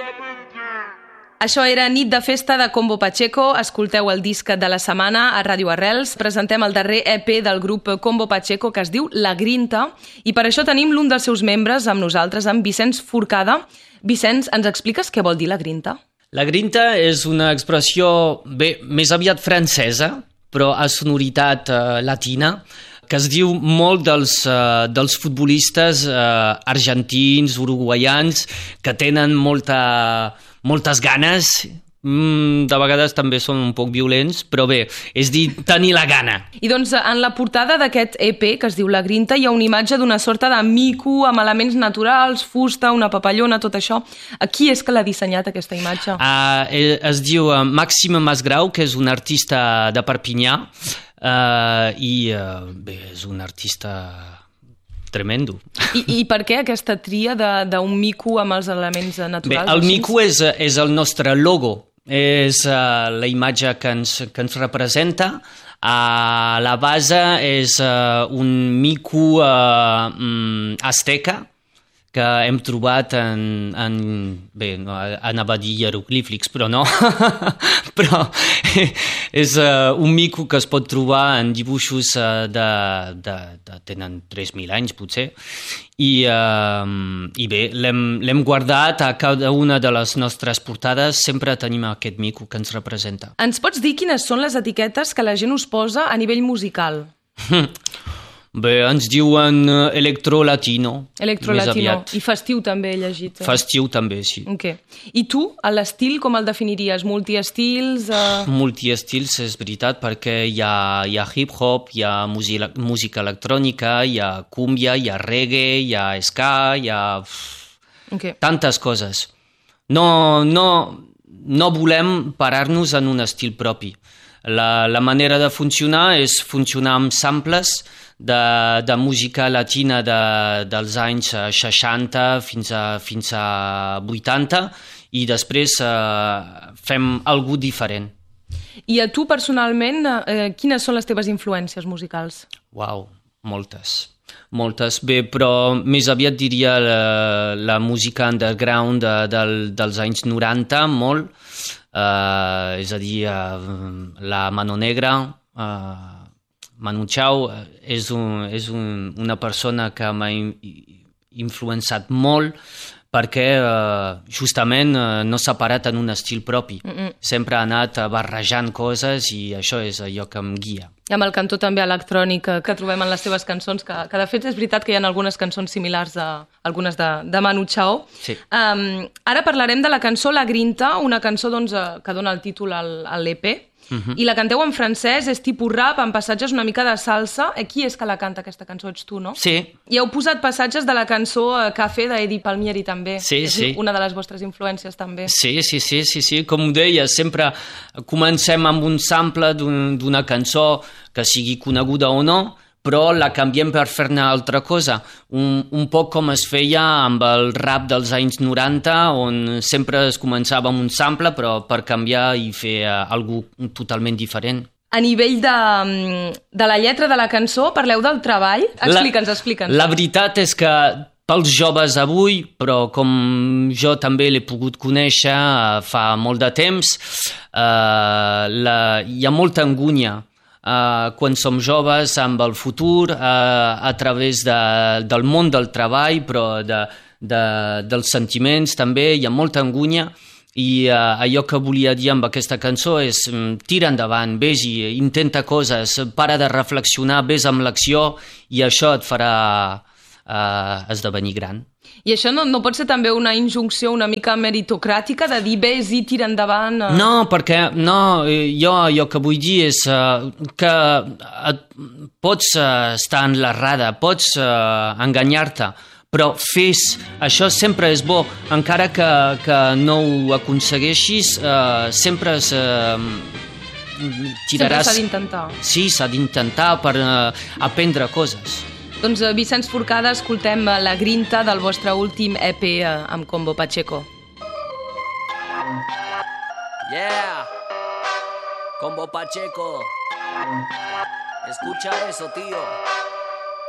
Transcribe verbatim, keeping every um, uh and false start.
Això era Nit de Festa de Combo Pacheco. Escolteu el disc de la setmana a Ràdio Arrels. Presentem el darrer E P del grup Combo Pacheco, que es diu La Grinta, i per això tenim l'un dels seus membres amb nosaltres, amb Vicenç Forcada. Vicenç, ens expliques què vol dir La Grinta? La Grinta és una expressió bé, més aviat francesa, però a sonoritat eh, latina, que es diu molt dels, uh, dels futbolistes uh, argentins, uruguaians, que tenen molta, moltes ganes, mm, de vegades també són un poc violents, però bé, és dir, tenir la gana. I doncs en la portada d'aquest E P, que es diu La Grinta, hi ha una imatge d'una sorta de mico amb elements naturals, fusta, una papallona, tot això. Qui és que l'ha dissenyat, aquesta imatge? Uh, es diu uh, Màxima Masgrau, que és un artista de Perpinyà, Uh, i uh, bé, és un artista tremendo. I, i per què aquesta tria d'un mico amb els elements naturals? Bé, el mico és, és el nostre logo, és uh, la imatge que ens, que ens representa. A la base és uh, un mico uh, um, asteca, que hem trobat en, en bé, no, anava a dir hieroglífics, però no, però és uh, un mico que es pot trobar en dibuixos uh, de, de, de, tenen tres mil anys, potser, i, uh, i bé, l'hem guardat a cada una de les nostres portades, sempre tenim aquest mico que ens representa. Ens pots dir quines són les etiquetes que la gent us posa a nivell musical? Bé, ens diuen electro-latino. Electro-latino. I festiu també he llegit. Eh? Festiu també, sí. Okay. I tu, l'estil, com el definiries? Multiestils? Uh... Multiestils, és veritat, perquè hi ha, hi ha hip-hop, hi ha música, música electrònica, hi ha cumbia, hi ha reggae, hi ha ska, hi ha okay. tantes coses. No, no, no volem parar-nos en un estil propi. La, la manera de funcionar és funcionar amb samples de, de música latina de, dels anys seixanta fins a, fins a vuitanta i després eh, fem algú diferent. I a tu personalment, eh, quines són les teves influències musicals? Uau, moltes. Moltes, bé, però més aviat diria la, la música underground de, del, dels anys noranta, molt. Uh, és a dir, uh, la Mano Negra, uh, Manu Chao, uh, és, un, és un, una persona que m'ha influenciat molt perquè uh, justament uh, no s'ha parat en un estil propi. Mm -mm. Sempre ha anat barrejant coses i això és allò que em guia. I amb el cantó també electrònic que trobem en les seves cançons, que, que de fet és veritat que hi ha algunes cançons similars a algunes de, de Manu Chao. Sí. Um, ara parlarem de la cançó La Grinta, una cançó doncs, que dona el títol al, a l'E P, uh-huh. i la canteu en francès, és tipus rap, amb passatges una mica de salsa. Eh, qui és que la canta, aquesta cançó? Ets tu, no? Sí. I heu posat passatges de la cançó Café d'Eddie Palmieri, també. Sí, és sí. una de les vostres influències, també. Sí, sí, sí, sí, sí. Com ho deia, sempre comencem amb un sample d'una un, cançó que sigui coneguda o no, però la canviem per fer-ne altra cosa. Un, un poc com es feia amb el rap dels anys noranta, on sempre es començava amb un sample, però per canviar i fer uh, alguna cosa totalment diferent. A nivell de, de la lletra de la cançó, parleu del treball? Explica'ns, explica'ns. La veritat és que pels joves avui, però com jo també l'he pogut conèixer uh, fa molt de temps, uh, la, hi ha molta angúnia Uh, quan som joves amb el futur, uh, a través de, del món del treball, però de, de, dels sentiments també, hi ha molta angúnia i uh, allò que volia dir amb aquesta cançó és um, tira endavant, vés-hi, intenta coses, para de reflexionar, vés amb l'acció i això et farà uh, esdevenir gran. I això no, no pot ser també una injunció una mica meritocràtica de dir vés i tira endavant? Eh? No, perquè no, jo allò que vull dir és uh, que et, pots uh, estar en l'errada, pots uh, enganyar-te, però fes, això sempre és bo, encara que, que no ho aconsegueixis, uh, sempre es, uh, tiraràs... Sempre s'ha d'intentar. Sí, s'ha d'intentar per uh, aprendre coses. Doncs Vicenç Forcada, escoltem La Grinta del vostre últim E P amb Combo Pacheco. Yeah, Combo Pacheco. Escucha eso, tío.